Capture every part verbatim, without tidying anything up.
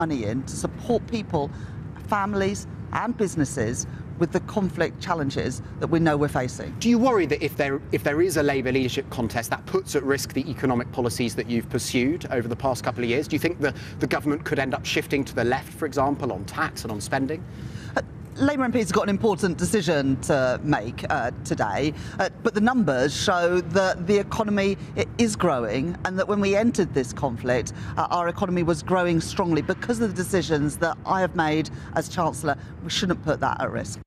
money in to support people, families and businesses with the conflict challenges that we know we're facing. Do you worry that if there if there is a Labour leadership contest, that puts at risk the economic policies that you've pursued over the past couple of years? Do you think the, the government could end up shifting to the left, for example, on tax and on spending? Uh, Labour M Ps have got an important decision to make uh, today, uh, but the numbers show that the economy is growing and that when we entered this conflict, uh, our economy was growing strongly. Because of the decisions that I have made as Chancellor, we shouldn't put that at risk.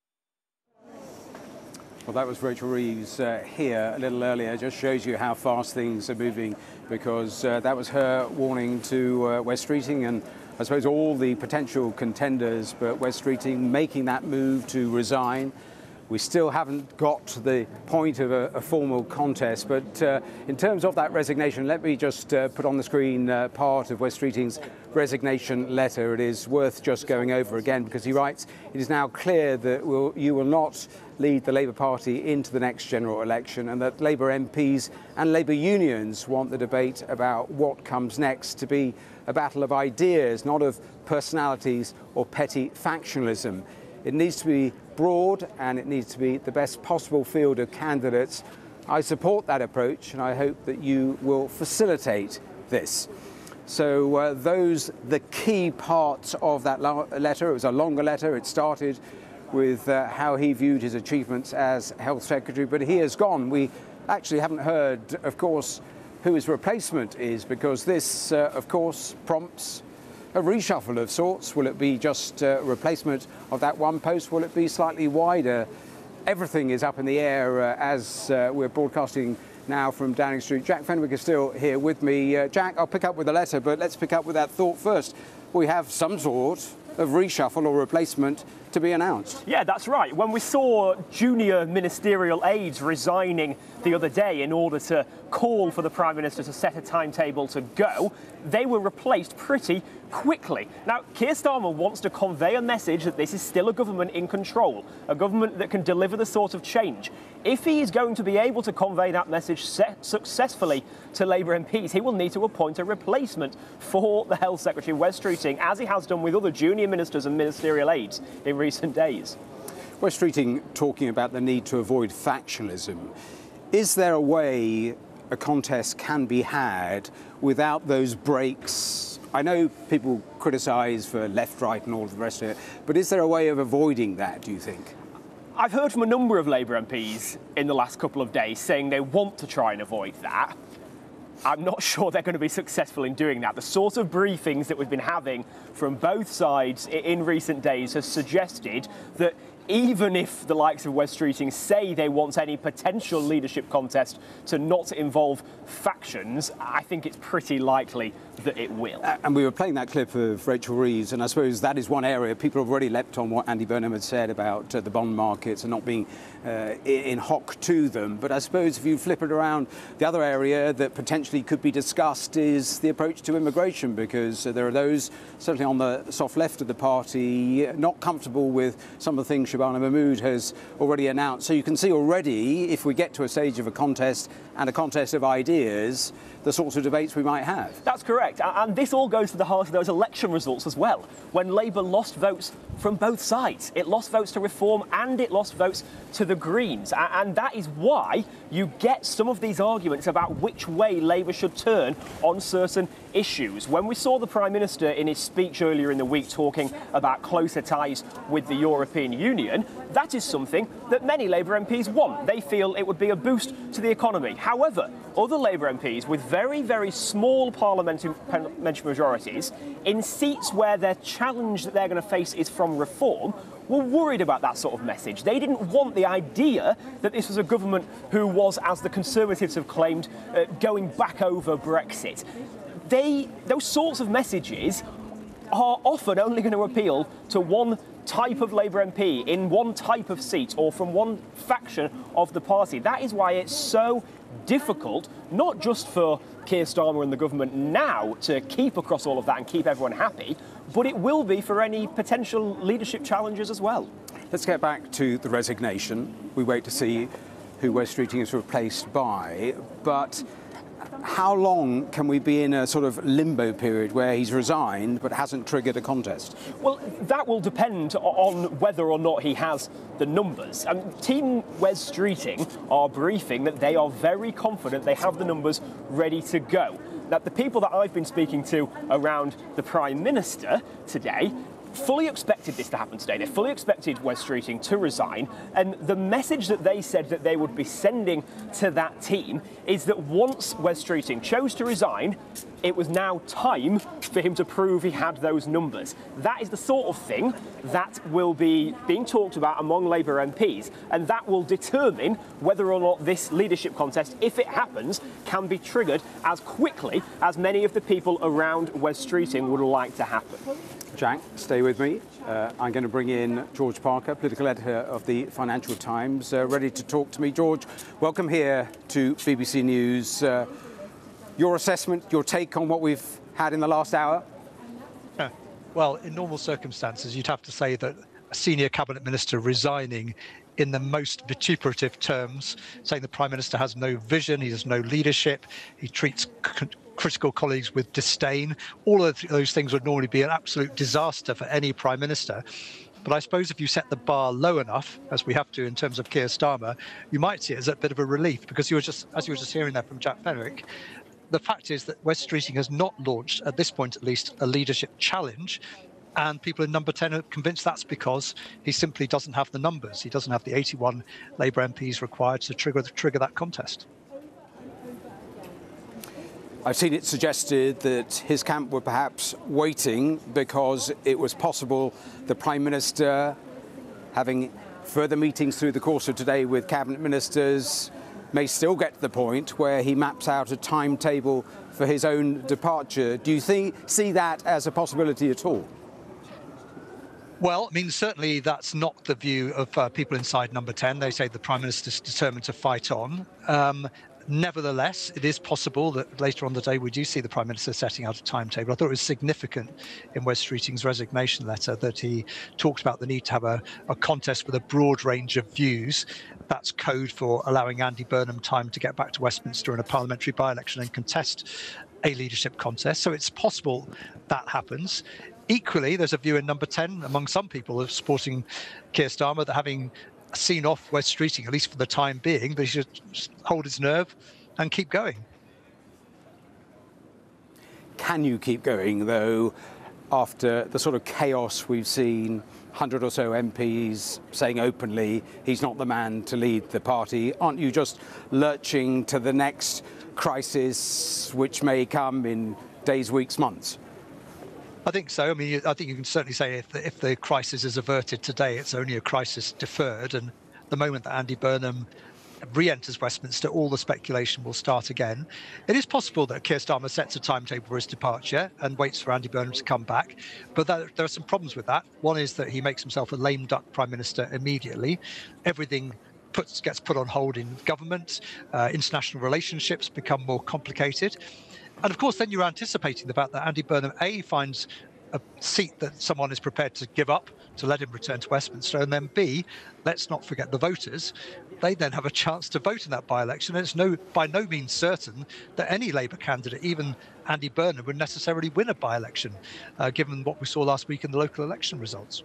Well, that was Rachel Reeves uh, here a little earlier. Just shows you how fast things are moving, because uh, that was her warning to uh, Wes Streeting and I suppose all the potential contenders, but Wes Streeting making that move to resign. We still haven't got to the point of a, a formal contest, but uh, in terms of that resignation, let me just uh, put on the screen uh, part of Wes Streeting's resignation letter. It is worth just going over again, because he writes, "It is now clear that we'll, you will not lead the Labour Party into the next general election, and that Labour M Ps and Labour unions want the debate about what comes next to be a battle of ideas, not of personalities or petty factionalism. It needs to be broad and it needs to be the best possible field of candidates. I support that approach and I hope that you will facilitate this." So uh, those the key parts of that letter. It was a longer letter. It started with uh, how he viewed his achievements as Health Secretary, but he has gone. We actually haven't heard, of course, who his replacement is, because this, uh, of course, prompts a reshuffle of sorts. Will it be just a replacement of that one post? Will it be slightly wider? Everything is up in the air uh, as uh, we're broadcasting now from Downing Street. Jack Fenwick is still here with me. Uh, Jack, I'll pick up with the letter, but let's pick up with that thought first. We have some sort of reshuffle or replacement to be announced. Yeah, that's right. When we saw junior ministerial aides resigning the other day in order to call for the Prime Minister to set a timetable to go, they were replaced pretty quickly. Now, Keir Starmer wants to convey a message that this is still a government in control, a government that can deliver the sort of change. If he is going to be able to convey that message successfully to Labour M Ps, he will need to appoint a replacement for the Health Secretary, Wes Streeting, as he has done with other junior ministers and ministerial aides in recent days. Wes Streeting talking about the need to avoid factionalism. Is there a way a contest can be had without those breaks? I know people criticise for left, right and all of the rest of it, but is there a way of avoiding that, do you think? I've heard from a number of Labour M Ps in the last couple of days saying they want to try and avoid that. I'm not sure they're going to be successful in doing that. The sort of briefings that we've been having from both sides in recent days has suggested that even if the likes of Wes Streeting say they want any potential leadership contest to not involve factions, I think it's pretty likely that it will. Uh, and we were playing that clip of Rachel Reeves, and I suppose that is one area people have already leapt on what Andy Burnham had said about uh, the bond markets and not being uh, in hock to them. But I suppose if you flip it around, the other area that potentially could be discussed is the approach to immigration, because uh, there are those, certainly on the soft left of the party, not comfortable with some of the things Shabana Mahmood has already announced. So you can see already, if we get to a stage of a contest and a contest of ideas, the sorts of debates we might have. That's correct. And this all goes to the heart of those election results as well. When Labour lost votes from both sides, it lost votes to Reform and it lost votes to the Greens. And that is why you get some of these arguments about which way Labour should turn on certain issues. When we saw the Prime Minister in his speech earlier in the week talking about closer ties with the European Union, that is something that many Labour M Ps want. They feel it would be a boost to the economy. However, other Labour M Ps with very, very small parliamentary majorities, in seats where their challenge that they're going to face is from Reform, were worried about that sort of message. They didn't want the idea that this was a government who was, as the Conservatives have claimed, uh, going back over Brexit. They, those sorts of messages are often only going to appeal to one type of Labour M P in one type of seat or from one faction of the party. That is why it's so difficult, not just for Keir Starmer and the government now to keep across all of that and keep everyone happy, but it will be for any potential leadership challenges as well. Let's get back to the resignation. We wait to see who Wes Streeting is replaced by, but how long can we be in a sort of limbo period where he's resigned but hasn't triggered a contest? Well, that will depend on whether or not he has the numbers. And Team Wes Streeting are briefing that they are very confident they have the numbers ready to go. Now, the people that I've been speaking to around the Prime Minister today fully expected this to happen today. They fully expected Wes Streeting to resign, and the message that they said that they would be sending to that team is that once Wes Streeting chose to resign, it was now time for him to prove he had those numbers. That is the sort of thing that will be being talked about among Labour M Ps, and that will determine whether or not this leadership contest, if it happens, can be triggered as quickly as many of the people around Wes Streeting would like to happen. Jack, stay with me. Uh, I'm going to bring in George Parker, political editor of the Financial Times, uh, ready to talk to me. George, welcome here to B B C News. Uh, your assessment, your take on what we've had in the last hour? Yeah. Well, in normal circumstances, you'd have to say that a senior cabinet minister resigning in the most vituperative terms, saying the Prime Minister has no vision, he has no leadership, he treats c- critical colleagues with disdain. All of those things would normally be an absolute disaster for any Prime Minister. But I suppose if you set the bar low enough, as we have to in terms of Keir Starmer, you might see it as a bit of a relief, because you were just, as you were just hearing there from Jack Fenwick, the fact is that Wes Streeting has not launched, at this point at least, a leadership challenge. And people in Number ten are convinced that's because he simply doesn't have the numbers. He doesn't have the eighty-one Labour M Ps required to trigger, trigger that contest. I've seen it suggested that his camp were perhaps waiting because it was possible the Prime Minister, having further meetings through the course of today with cabinet ministers, may still get to the point where he maps out a timetable for his own departure. Do you think, see that as a possibility at all? Well, I mean, certainly that's not the view of uh, people inside Number ten. They say the Prime Minister's determined to fight on. Um, Nevertheless, it is possible that later on the day we do see the Prime Minister setting out a timetable. I thought it was significant in Wes Streeting's resignation letter that he talked about the need to have a, a contest with a broad range of views. That's code for allowing Andy Burnham time to get back to Westminster in a parliamentary by-election and contest a leadership contest. So it's possible that happens. Equally, there's a view in Number ten among some people of supporting Keir Starmer that having seen off Wes Streeting, at least for the time being, that he should hold his nerve and keep going. Can you keep going, though, after the sort of chaos we've seen, one hundred or so M Ps saying openly he's not the man to lead the party? Aren't you just lurching to the next crisis, which may come in days, weeks, months? I think so. I mean, I think you can certainly say if the, if the crisis is averted today, it's only a crisis deferred. And the moment that Andy Burnham re-enters Westminster, all the speculation will start again. It is possible that Keir Starmer sets a timetable for his departure and waits for Andy Burnham to come back. But that, there are some problems with that. One is that he makes himself a lame duck Prime Minister immediately. Everything puts, gets put on hold in government. Uh, international relationships become more complicated. And of course, then you're anticipating the fact that Andy Burnham, A, finds a seat that someone is prepared to give up to let him return to Westminster, and then B, let's not forget the voters. They then have a chance to vote in that by-election, and it's no, by no means certain that any Labour candidate, even Andy Burnham, would necessarily win a by-election, uh, given what we saw last week in the local election results.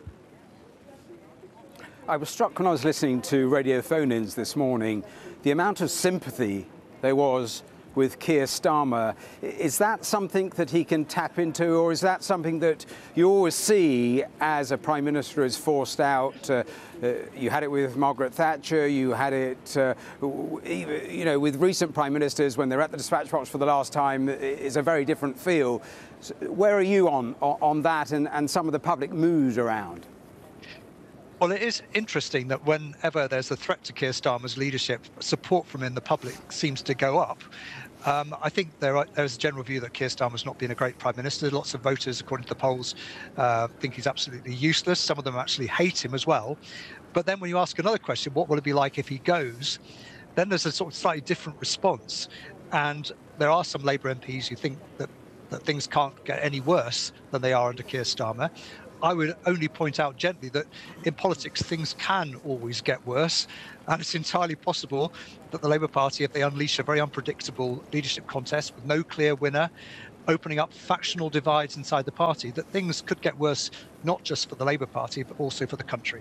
I was struck when I was listening to radio phone-ins this morning, the amount of sympathy there was with Keir Starmer. Is that something that he can tap into, or is that something that you always see as a Prime Minister is forced out? Uh, uh, you had it with Margaret Thatcher, you had it uh, you know, with recent Prime Ministers when they're at the dispatch box for the last time. It's a very different feel. So where are you on, on that and, and some of the public mood around? Well, it is interesting that whenever there's a threat to Keir Starmer's leadership, support from in the public seems to go up. Um, I think there are, there's a general view that Keir Starmer's not been a great Prime Minister. Lots of voters, according to the polls, uh, think he's absolutely useless. Some of them actually hate him as well. But then when you ask another question, what will it be like if he goes? Then there's a sort of slightly different response. And there are some Labour M Ps who think that, that things can't get any worse than they are under Keir Starmer. I would only point out gently that in politics, things can always get worse. And it's entirely possible that the Labour Party, if they unleash a very unpredictable leadership contest with no clear winner, opening up factional divides inside the party, that things could get worse, not just for the Labour Party, but also for the country.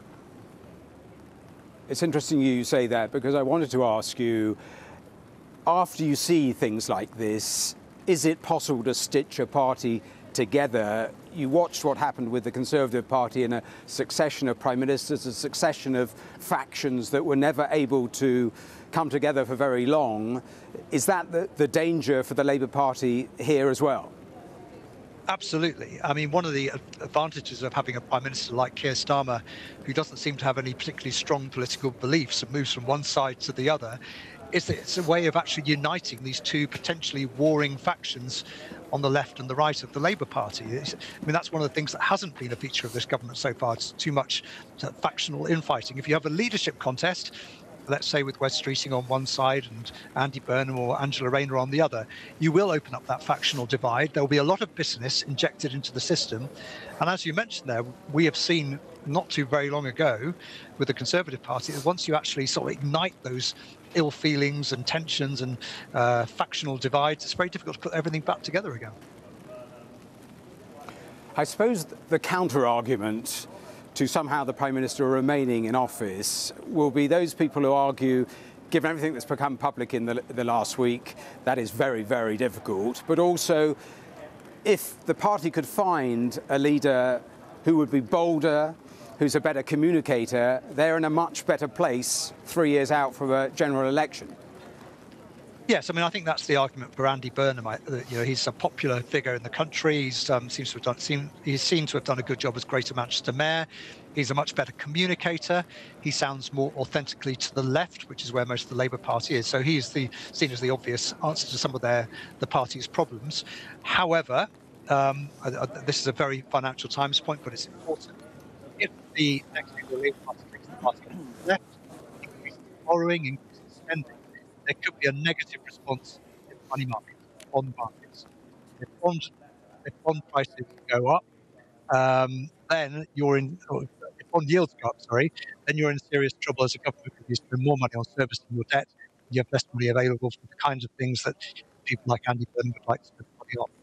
It's interesting you say that, because I wanted to ask you, after you see things like this, is it possible to stitch a party together? You watched what happened with the Conservative Party in a succession of prime ministers, a succession of factions that were never able to come together for very long. Is that the, the danger for the Labour Party here as well? Absolutely. I mean, one of the advantages of having a prime minister like Keir Starmer, who doesn't seem to have any particularly strong political beliefs and moves from one side to the other, is that it's a way of actually uniting these two potentially warring factions on the left and the right of the Labour Party. It's, I mean, that's one of the things that hasn't been a feature of this government so far. It's too much factional infighting. If you have a leadership contest, let's say with Wes Streeting on one side and Andy Burnham or Angela Rayner on the other, you will open up that factional divide. There will be a lot of bitterness injected into the system. And as you mentioned there, we have seen not too very long ago with the Conservative Party, that once you actually sort of ignite those ill feelings and tensions and uh, factional divides, it's very difficult to put everything back together again. I suppose the counter-argument to somehow the Prime Minister remaining in office will be those people who argue, given everything that's become public in the, the last week, that is very, very difficult. But also, if the party could find a leader who would be bolder, who's a better communicator, they're in a much better place three years out from a general election. Yes, I mean, I think that's the argument for Andy Burnham. I, you know, he's a popular figure in the country. He's um, seems to have done, seem, he's seen to have done a good job as Greater Manchester Mayor. He's a much better communicator. He sounds more authentically to the left, which is where most of the Labour Party is. So he's the seen as the obvious answer to some of their the party's problems. However, um, I, I, this is a very financial times point, but it's important. If the next Labour Party takes the party to the left, increases borrowing, increases spending, there could be a negative response in the money markets, bond markets. If bond, if bond prices go up, um, then you're in, or if bond yields go up, sorry, then you're in serious trouble as a government because you spend more money on servicing your debt. You have less money available for the kinds of things that people like Andy Burnham would like to spend money on.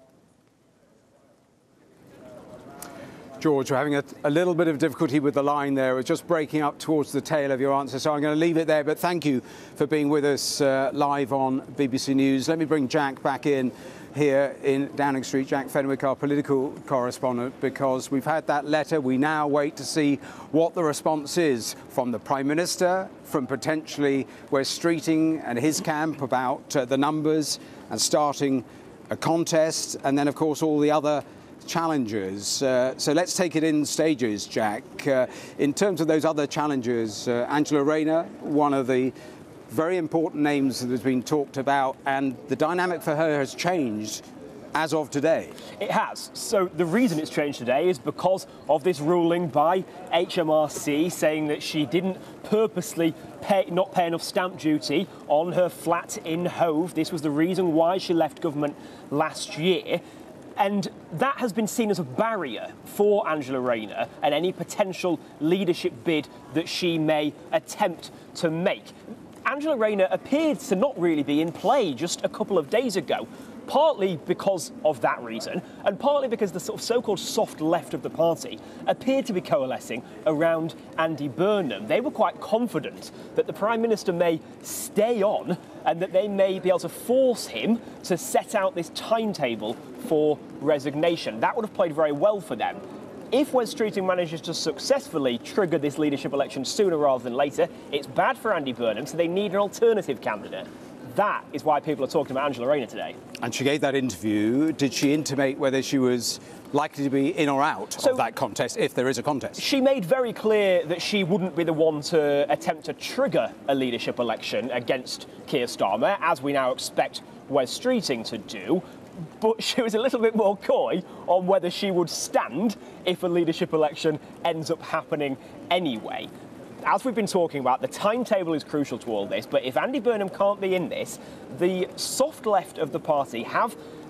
George, we're having a, a little bit of difficulty with the line there. We're just breaking up towards the tail of your answer, so I'm going to leave it there. But thank you for being with us uh, live on B B C News. Let me bring Jack back in here in Downing Street, Jack Fenwick, our political correspondent, because we've had that letter. We now wait to see what the response is from the Prime Minister, from potentially Wes Streeting and his camp about uh, the numbers and starting a contest, and then, of course, all the other challenges. Uh, so let's take it in stages, Jack. Uh, in terms of those other challenges, uh, Angela Rayner, one of the very important names that has been talked about, and the dynamic for her has changed as of today. It has. So the reason it's changed today is because of this ruling by H M R C saying that she didn't purposely pay, not pay enough stamp duty on her flat in Hove. This was the reason why she left government last year. And that has been seen as a barrier for Angela Rayner and any potential leadership bid that she may attempt to make. Angela Rayner appeared to not really be in play just a couple of days ago, partly because of that reason, and partly because the sort of so-called soft left of the party appeared to be coalescing around Andy Burnham. They were quite confident that the Prime Minister may stay on and that they may be able to force him to set out this timetable for resignation. That would have played very well for them. If Wes Streeting manages to successfully trigger this leadership election sooner rather than later, it's bad for Andy Burnham, so they need an alternative candidate. That is why people are talking about Angela Rayner today. And she gave that interview. Did she intimate whether she was likely to be in or out so of that contest, if there is a contest? She made very clear that she wouldn't be the one to attempt to trigger a leadership election against Keir Starmer, as we now expect Wes Streeting to do. But she was a little bit more coy on whether she would stand if a leadership election ends up happening anyway. As we've been talking about, the timetable is crucial to all this, but if Andy Burnham can't be in this, the soft left of the party have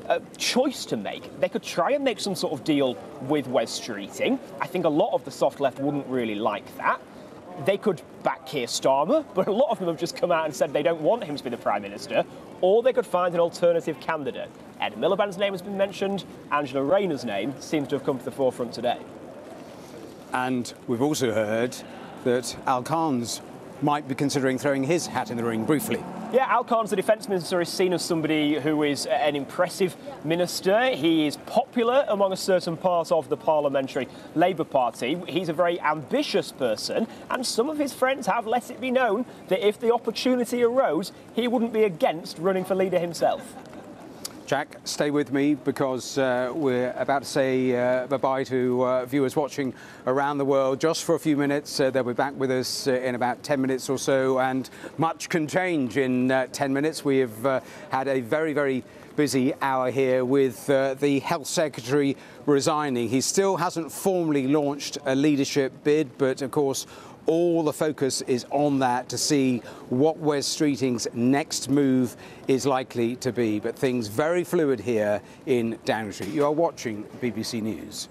uh, choice to make. They could try and make some sort of deal with Wes Streeting. I think a lot of the soft left wouldn't really like that. They could back Keir Starmer, but a lot of them have just come out and said they don't want him to be the Prime Minister, or they could find an alternative candidate. Ed Miliband's name has been mentioned. Angela Rayner's name seems to have come to the forefront today. And we've also heard that Al Khan's might be considering throwing his hat in the ring briefly. Yeah, Al Khan's the Defence Minister is seen as somebody who is an impressive minister. He is popular among a certain part of the parliamentary Labour Party. He's a very ambitious person, and some of his friends have let it be known that if the opportunity arose, he wouldn't be against running for leader himself. Jack, stay with me because uh, we're about to say uh, bye-bye to uh, viewers watching around the world just for a few minutes. Uh, they'll be back with us uh, in about ten minutes or so, and much can change in uh, ten minutes. We have uh, had a very, very busy hour here with uh, the Health Secretary resigning. He still hasn't formally launched a leadership bid, but of course all the focus is on that to see what Wes Streeting's next move is likely to be. But things very fluid here in Downing Street. You are watching B B C News.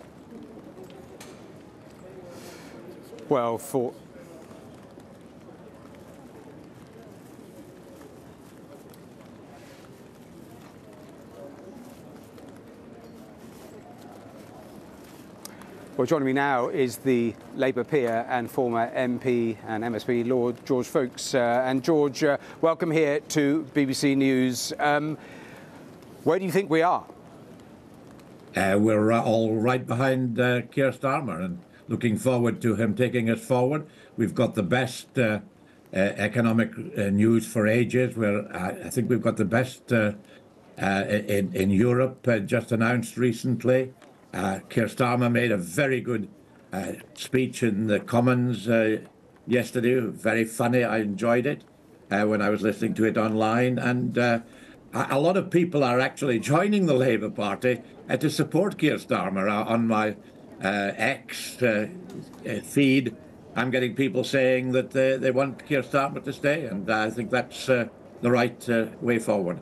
Well, for Well, joining me now is the Labour peer and former M P and M S P, Lord George Foulkes. Uh, and George, uh, welcome here to B B C News. Um, where do you think we are? Uh, we're uh, all right behind uh, Keir Starmer and looking forward to him taking us forward. We've got the best uh, uh, economic uh, news for ages. We're, uh, I think we've got the best uh, uh, in, in Europe, uh, just announced recently. Uh, Keir Starmer made a very good uh, speech in the Commons uh, yesterday, very funny. I enjoyed it uh, when I was listening to it online. And uh, a lot of people are actually joining the Labour Party uh, to support Keir Starmer. Uh, on my uh, X uh, feed, I'm getting people saying that they, they want Keir Starmer to stay, and I think that's uh, the right uh, way forward.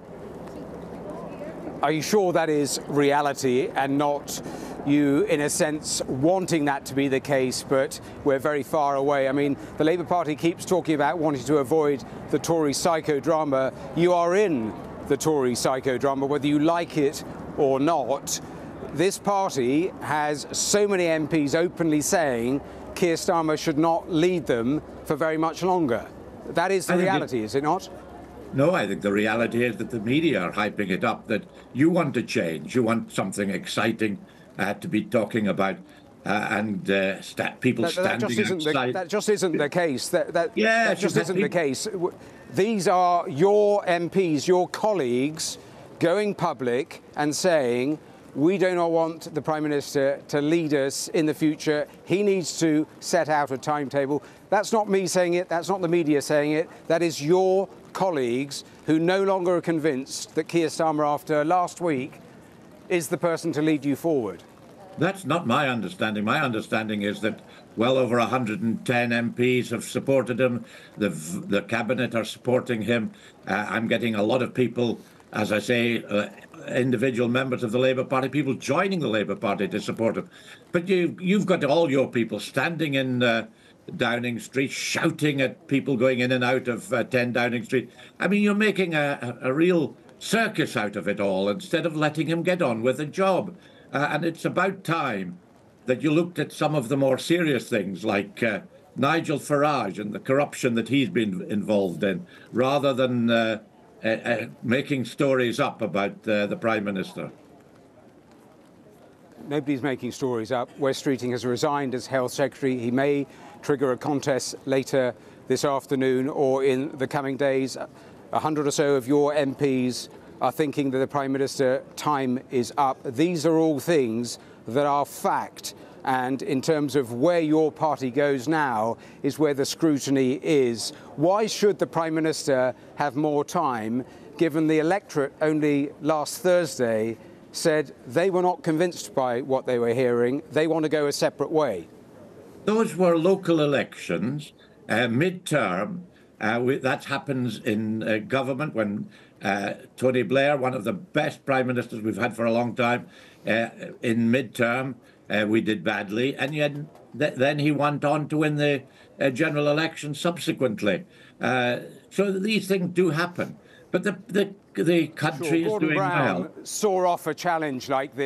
Are you sure that is reality and not you, in a sense, wanting that to be the case, but we're very far away? I mean, the Labour Party keeps talking about wanting to avoid the Tory psychodrama. You are in the Tory psychodrama, whether you like it or not. This party has so many M Ps openly saying Keir Starmer should not lead them for very much longer. That is the reality, is it not? No, I think the reality is that the media are hyping it up, that you want to change, you want something exciting uh, to be talking about, uh, and uh, sta people that, standing that just outside. The, that just isn't the case. That, that, yeah, that just isn't the case. These are your M Ps, your colleagues, going public and saying, we do not want the Prime Minister to lead us in the future. He needs to set out a timetable. That's not me saying it. That's not the media saying it. That is your colleagues who no longer are convinced that Keir Starmer, after last week, is the person to lead you forward. That's not my understanding. My understanding is that well over one hundred ten M Ps have supported him. The, the cabinet are supporting him. Uh, I'm getting a lot of people, as I say, uh, individual members of the Labour Party, people joining the Labour Party to support him. But you, you've got all your people standing in uh, Downing Street, shouting at people going in and out of uh, ten Downing Street. I mean, you're making a, a, a real circus out of it all instead of letting him get on with the job. Uh, and it's about time that you looked at some of the more serious things like uh, Nigel Farage and the corruption that he's been involved in, rather than uh, uh, uh, making stories up about uh, the Prime Minister. Nobody's making stories up. Wes Streeting has resigned as Health Secretary. He may trigger a contest later this afternoon or in the coming days. A hundred or so of your M Ps are thinking that the Prime Minister time is up. These are all things that are fact. And in terms of where your party goes now is where the scrutiny is. Why should the Prime Minister have more time, given the electorate only last Thursday said they were not convinced by what they were hearing? They want to go a separate way. Those were local elections, uh, mid-term. Uh, we, that happens in uh, government when uh, Tony Blair, one of the best prime ministers we've had for a long time, uh, in mid-term, uh, we did badly, and yet th then he went on to win the uh, general election subsequently. Uh, so these things do happen, but the the the country Sure, is Gordon doing Brown well. saw off a challenge like this.